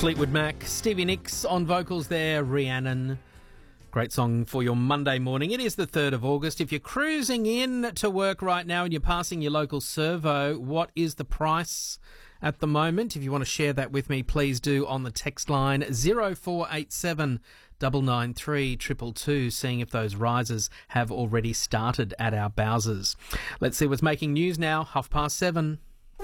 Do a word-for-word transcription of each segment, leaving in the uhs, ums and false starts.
Fleetwood Mac, Stevie Nicks on vocals there, Rhiannon. Great song for your Monday morning. It is the third of August. If you're cruising in to work right now and you're passing your local servo, what is the price at the moment? If you want to share that with me, please do on the text line zero four eight seven nine nine three two two two, seeing if those rises have already started at our Bowsers. Let's see what's making news now, half past seven.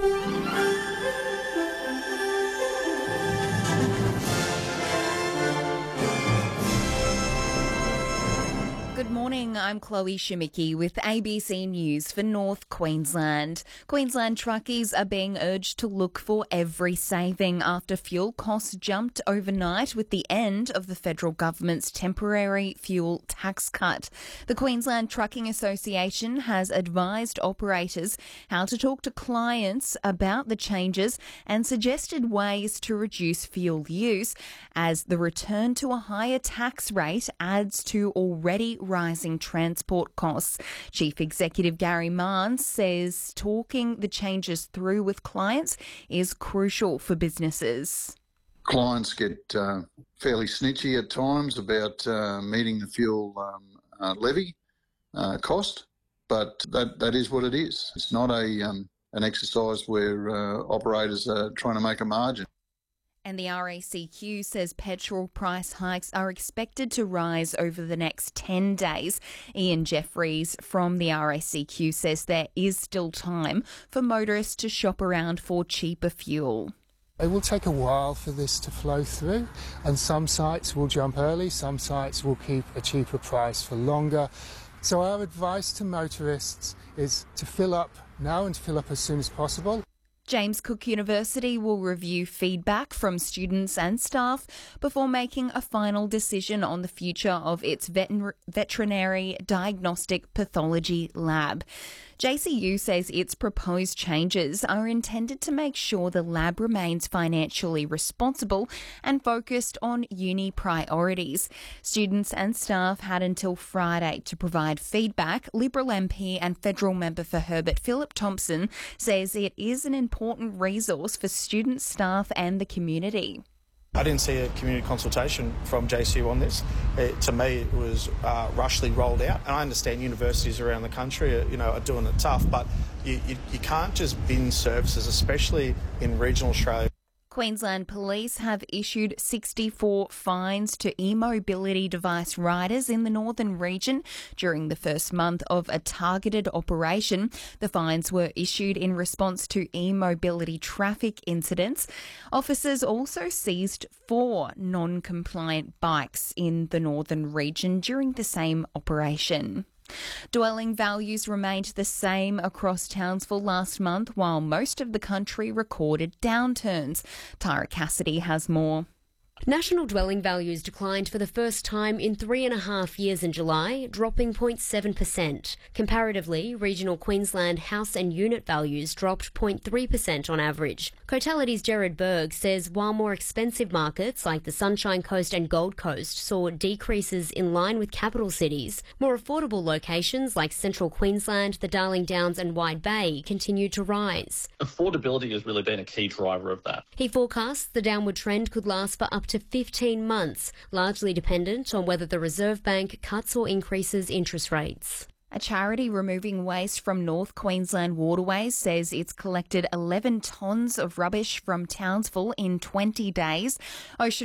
Good morning, I'm Chloe Shimicki with A B C News for North Queensland. Queensland truckies are being urged to look for every saving after fuel costs jumped overnight with the end of the federal government's temporary fuel tax cut. The Queensland Trucking Association has advised operators how to talk to clients about the changes and suggested ways to reduce fuel use as the return to a higher tax rate adds to already rising transport costs. Chief Executive Gary Mann says talking the changes through with clients is crucial for businesses. Clients get uh, fairly snitchy at times about uh, meeting the fuel um, uh, levy uh, cost, but that, that is what it is. It's not a um, an exercise where uh, operators are trying to make a margin. And the R A C Q says petrol price hikes are expected to rise over the next ten days. Ian Jeffries from the R A C Q says there is still time for motorists to shop around for cheaper fuel. It will take a while for this to flow through, and some sites will jump early, some sites will keep a cheaper price for longer. So our advice to motorists is to fill up now and to fill up as soon as possible. James Cook University will review feedback from students and staff before making a final decision on the future of its veter- veterinary diagnostic pathology lab. J C U says its proposed changes are intended to make sure the lab remains financially responsible and focused on uni priorities. Students and staff had until Friday to provide feedback. Liberal M P and federal member for Herbert Philip Thompson says it is an important resource for students, staff and the community. I didn't see a community consultation from J C U on this. It, to me, it was uh, rushly rolled out. And I understand universities around the country are, you know, are doing it tough, but you, you, you can't just bin services, especially in regional Australia. Queensland Police have issued sixty-four fines to e-mobility device riders in the northern region during the first month of a targeted operation. The fines were issued in response to e-mobility traffic incidents. Officers also seized four non-compliant bikes in the northern region during the same operation. Dwelling values remained the same across Townsville last month, while most of the country recorded downturns. Tyra Cassidy has more. National dwelling values declined for the first time in three and a half years in July, dropping zero point seven percent. Comparatively, regional Queensland house and unit values dropped zero point three percent on average. Cotality's Jared Berg says while more expensive markets like the Sunshine Coast and Gold Coast saw decreases in line with capital cities, more affordable locations like Central Queensland, the Darling Downs and Wide Bay continued to rise. Affordability has really been a key driver of that. He forecasts the downward trend could last for up to fifteen months, largely dependent on whether the Reserve Bank cuts or increases interest rates. A charity removing waste from North Queensland waterways says it's collected eleven tonnes of rubbish from Townsville in twenty days. Ocean